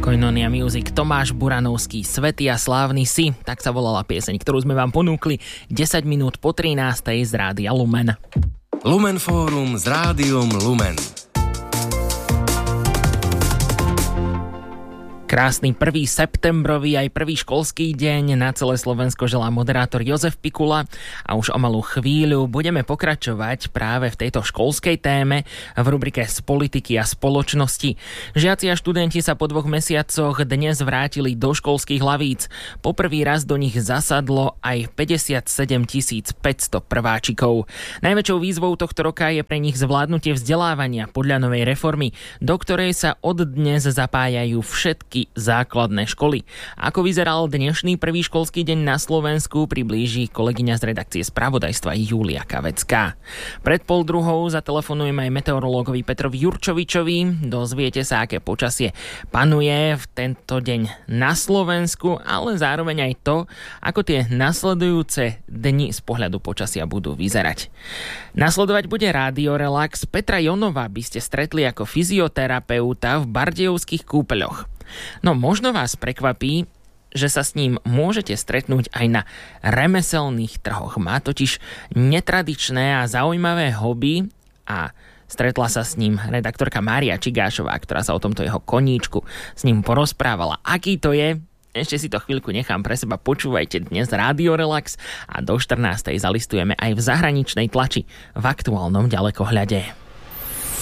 Koinonia Music, Tomáš Buranovský, Svätý a slávny si, tak sa volala pieseň, ktorú sme vám ponúkli 10 minút po 13. z Rádia Lumen. Lumen Fórum s Rádiom Lumen. Krásny 1. septembrový aj prvý školský deň na celé Slovensko želá moderátor Jozef Pikula a už o malú chvíľu budeme pokračovať práve v tejto školskej téme v rubrike Z politiky a spoločnosti. Žiaci a študenti sa po 2 mesiacoch dnes vrátili do školských lavíc. Po prvý raz do nich zasadlo aj 57 500 prváčikov. Najväčšou výzvou tohto roka je pre nich zvládnutie vzdelávania podľa novej reformy, do ktorej sa od dnes zapájajú všetky základné školy. Ako vyzeral dnešný prvý školský deň na Slovensku, priblíži kolegyňa z redakcie Spravodajstva Júlia Kavecká. Pred 12:30 zatelefonujeme aj meteorológovi Petrovi Jurčovičovi. Dozviete sa, aké počasie panuje v tento deň na Slovensku, ale zároveň aj to, ako tie nasledujúce dni z pohľadu počasia budú vyzerať. Nasledovať bude Rádio Relax. Petra Jonova by ste stretli ako fyzioterapeuta v Bardejovských kúpeľoch. No možno vás prekvapí, že sa s ním môžete stretnúť aj na remeselných trhoch. Má totiž netradičné a zaujímavé hobby a stretla sa s ním redaktorka Mária Čigášová, ktorá sa o tomto jeho koníčku s ním porozprávala. Aký to je? Ešte si to chvíľku nechám pre seba, počúvajte dnes Rádio Relax a do 14:00 zalistujeme aj v zahraničnej tlači v aktuálnom ďalekohľade.